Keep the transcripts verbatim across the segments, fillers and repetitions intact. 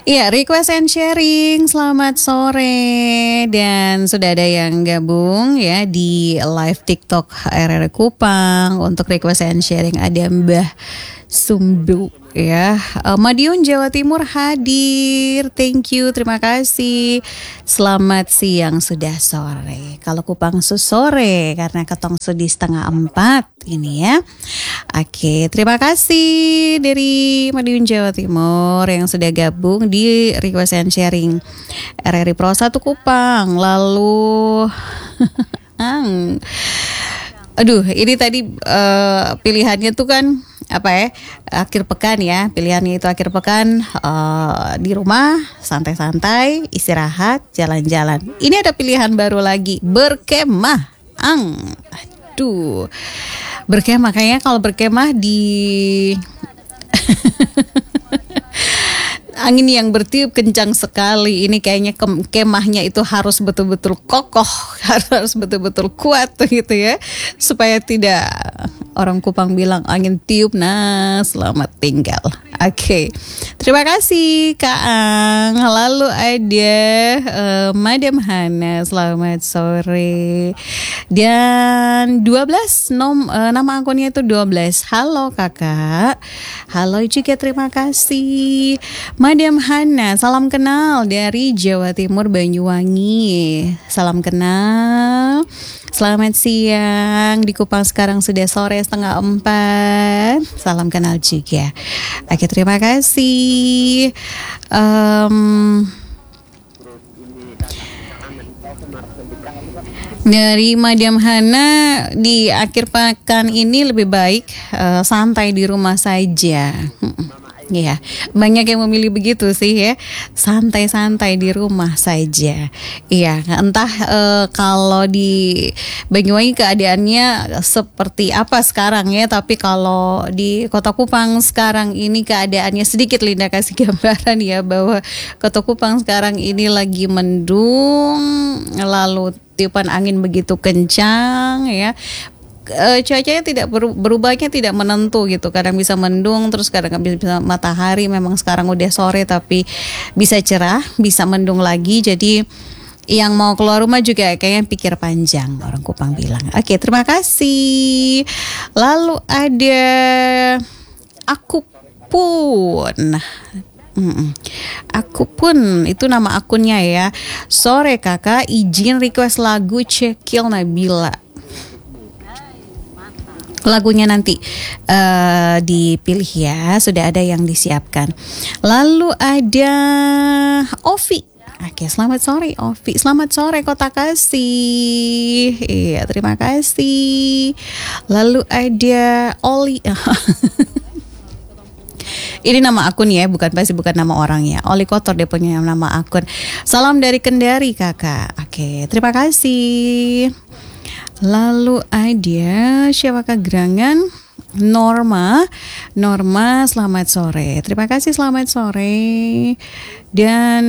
Iya, request and sharing. Selamat sore. Dan sudah ada yang gabung ya di live TikTok R R Kupang untuk request and sharing. Ada Mbah Sumbu ya, uh, Madiun Jawa Timur hadir. Thank you, terima kasih. Selamat siang sudah sore. Kalau Kupang sore karena ketong sudi setengah empat ini ya. Oke, terima kasih dari Madiun Jawa Timur yang sudah gabung di request and sharing R R I Pro satu Kupang. Lalu aduh, ini tadi uh, pilihannya tuh kan apa ya, akhir pekan ya, pilihannya itu akhir pekan, uh, di rumah santai-santai, istirahat, jalan-jalan. Ini ada pilihan baru lagi, berkemah. Ang, aduh, berkemah kayaknya kalau berkemah di angin yang bertiup kencang sekali. Ini kayaknya ke- kemahnya itu harus betul-betul kokoh, harus betul-betul kuat gitu ya, supaya tidak, orang Kupang bilang angin tiup, nah selamat tinggal. Oke, okay. Terima kasih Kak Ang. Lalu ada uh, Madam Hana, selamat sore. Dan dua belas nom, uh, nama akunnya itu dua belas. Halo Kakak. Halo juga, terima kasih Madam Hana. Salam kenal dari Jawa Timur, Banyuwangi. Salam kenal. Selamat siang, di Kupang sekarang sudah sore setengah empat. Salam kenal juga. Oke, terima kasih. Um, dari Madam Hana, di akhir pekan ini lebih baik uh, santai di rumah saja. Iya, banyak yang memilih begitu sih ya, santai-santai di rumah saja. Iya, entah e, kalau di Banyuwangi keadaannya seperti apa sekarang ya, tapi kalau di Kota Kupang sekarang ini keadaannya sedikit Linda kasih gambaran ya, bahwa Kota Kupang sekarang ini lagi mendung, lalu tiupan angin begitu kencang ya. Uh, cuacanya tidak berubahnya tidak menentu gitu, kadang bisa mendung terus kadang bisa matahari. Memang sekarang udah sore tapi bisa cerah, bisa mendung lagi, jadi yang mau keluar rumah juga kayaknya pikir panjang, orang Kupang bilang. Oke, terima kasih. Lalu ada aku pun Mm-mm. Aku pun, itu nama akunnya ya. Sore kakak, izin request lagu Cekil Nabila. Lagunya nanti uh, dipilih ya, sudah ada yang disiapkan. Lalu ada Ovi. Oke, selamat sore Ovi. Selamat sore Kota Kasih. Iya, terima kasih. Lalu ada Oli. Ini nama akun ya, bukan pasti bukan nama orang ya. Oli Kotor dia punya nama akun. Salam dari Kendari kakak. Oke, terima kasih. Lalu ada siapakah gerangan? Norma. Norma, selamat sore. Terima kasih, selamat sore. Dan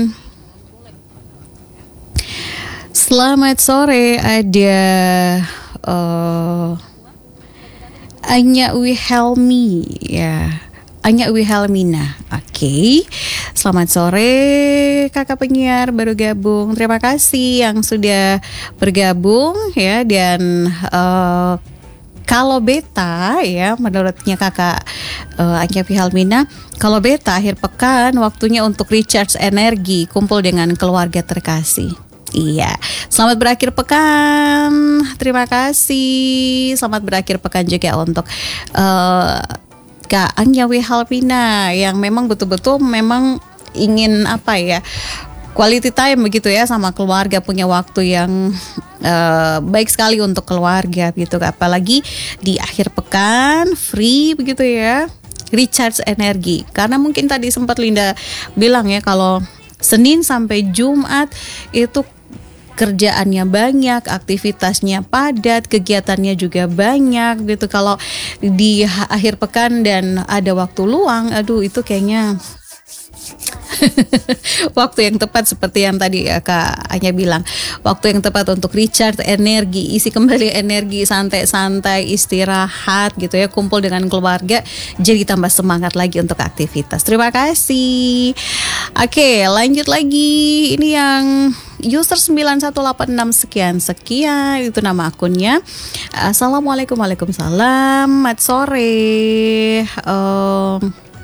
selamat sore ada uh, Anya Wihelmi ya. Anya Wihelmina. Oke, okay. Selamat sore kakak penyiar baru gabung. Terima kasih yang sudah bergabung ya. Dan uh, kalau beta ya, menurutnya kakak uh, Anya Wihelmina, kalau beta akhir pekan waktunya untuk recharge energi, kumpul dengan keluarga terkasih. Iya, selamat berakhir pekan. Terima kasih. Selamat berakhir pekan juga untuk uh, Kak Anya Wihelmina yang memang betul-betul memang ingin apa ya, quality time begitu ya sama keluarga, punya waktu yang uh, baik sekali untuk keluarga gitu, apalagi di akhir pekan free begitu ya, recharge energi. Karena mungkin tadi sempat Linda bilang ya, kalau Senin sampai Jumat itu kerjaannya banyak, aktivitasnya padat, kegiatannya juga banyak gitu. Kalau di akhir pekan dan ada waktu luang, aduh itu kayaknya Waktu yang tepat seperti yang tadi ya Kak Anya bilang, waktu yang tepat untuk recharge energi, isi kembali energi, santai-santai, istirahat gitu ya, kumpul dengan keluarga, jadi tambah semangat lagi untuk aktivitas. Terima kasih. Oke, lanjut lagi. Ini yang user sembilan satu delapan enam sekian sekian, itu nama akunnya. Assalamualaikum, waalaikumsalam, selamat sore. um,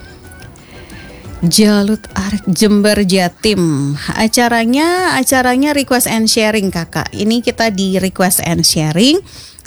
Jalut Arek Jember Jatim. Acaranya acaranya request and sharing Kakak. Ini kita di request and sharing.